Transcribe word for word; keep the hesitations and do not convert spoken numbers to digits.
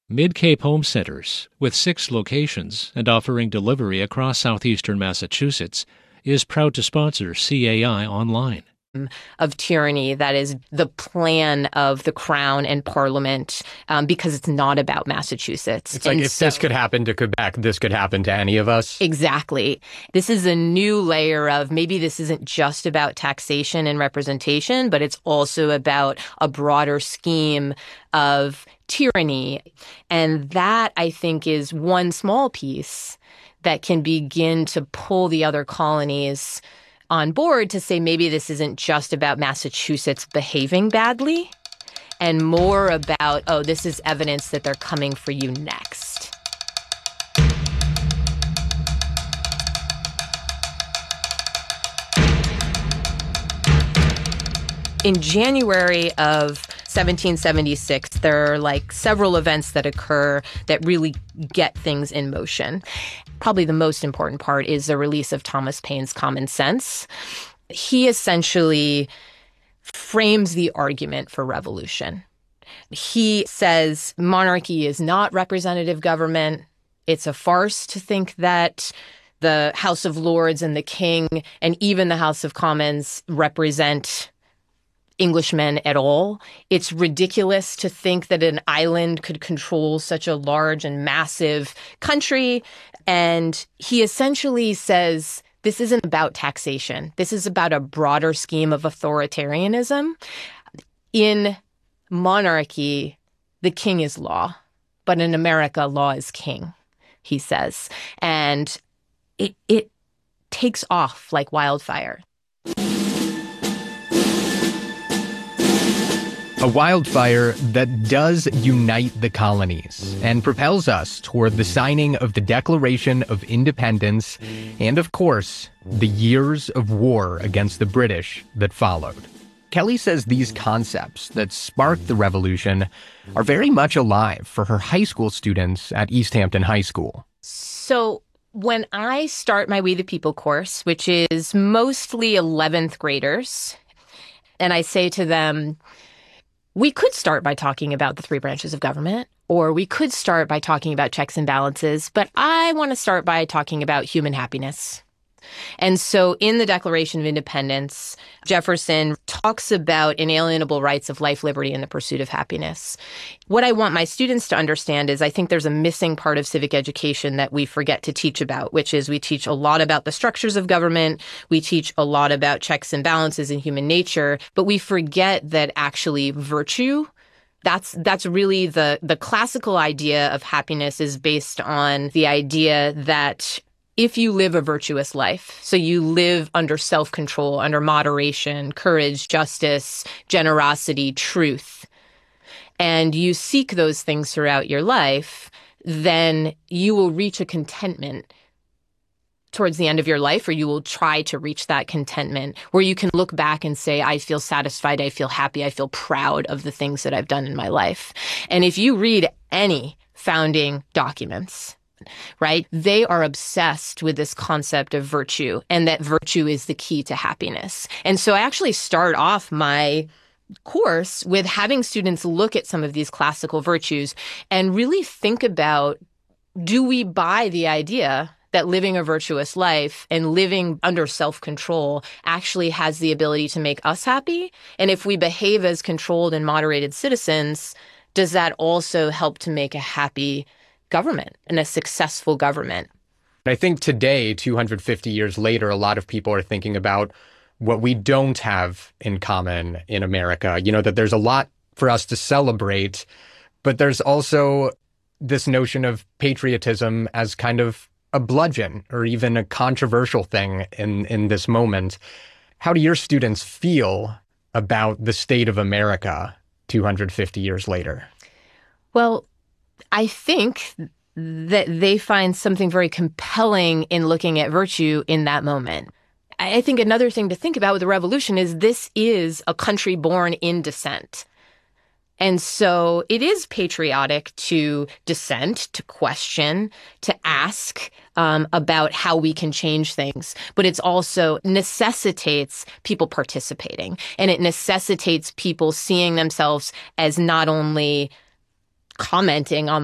Mid-Cape Home Centers, with six locations and offering delivery across southeastern Massachusetts, is proud to sponsor C A I Online. Of tyranny that is the plan of the Crown and Parliament, um, because it's not about Massachusetts. It's like and if so, this could happen to Quebec, this could happen to any of us. Exactly. This is a new layer of maybe this isn't just about taxation and representation, but it's also about a broader scheme of tyranny. And that, I think, is one small piece that can begin to pull the other colonies on board to say maybe this isn't just about Massachusetts behaving badly and more about, oh, this is evidence that they're coming for you next. In January of seventeen seventy-six, there are like several events that occur that really get things in motion. Probably the most important part is the release of Thomas Paine's Common Sense. He essentially frames the argument for revolution. He says monarchy is not representative government. It's a farce to think that the House of Lords and the King and even the House of Commons represent Englishmen at all. It's ridiculous to think that an island could control such a large and massive country. And he essentially says, this isn't about taxation. This is about a broader scheme of authoritarianism. In monarchy, the king is law, but in America, law is king, he says. And it, it takes off like wildfire. A wildfire that does unite the colonies and propels us toward the signing of the Declaration of Independence and, of course, the years of war against the British that followed. Kelly says these concepts that sparked the revolution are very much alive for her high school students at East Hampton High School. So when I start my We the People course, which is mostly eleventh graders, and I say to them, we could start by talking about the three branches of government, or we could start by talking about checks and balances, but I want to start by talking about human happiness. And so in the Declaration of Independence, Jefferson talks about inalienable rights of life, liberty, and the pursuit of happiness. What I want my students to understand is I think there's a missing part of civic education that we forget to teach about, which is we teach a lot about the structures of government. We teach a lot about checks and balances in human nature, but we forget that actually virtue That's that's really the the classical idea of happiness is based on the idea that if you live a virtuous life, so you live under self-control, under moderation, courage, justice, generosity, truth, and you seek those things throughout your life, then you will reach a contentment towards the end of your life, or you will try to reach that contentment where you can look back and say, I feel satisfied, I feel happy, I feel proud of the things that I've done in my life. And if you read any founding documents, right, they are obsessed with this concept of virtue and that virtue is the key to happiness. And so I actually start off my course with having students look at some of these classical virtues and really think about, do we buy the idea that living a virtuous life and living under self-control actually has the ability to make us happy? And if we behave as controlled and moderated citizens, does that also help to make a happy government and a successful government? I think today, two hundred fifty years later, a lot of people are thinking about what we don't have in common in America. You know, that there's a lot for us to celebrate, but there's also this notion of patriotism as kind of a bludgeon or even a controversial thing in, in this moment. How do your students feel about the state of America two hundred fifty years later? Well, I think that they find something very compelling in looking at virtue in that moment. I think another thing to think about with the revolution is this is a country born in dissent. And so it is patriotic to dissent, to question, to ask um, about how we can change things. But it's also necessitates people participating. And it necessitates people seeing themselves as not only commenting on